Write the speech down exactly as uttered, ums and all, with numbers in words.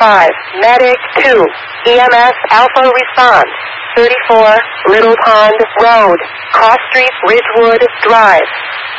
five, Medic two, E M S Alpha response, thirty-four, Little Pond Road, Cross Street, Ridgewood Drive.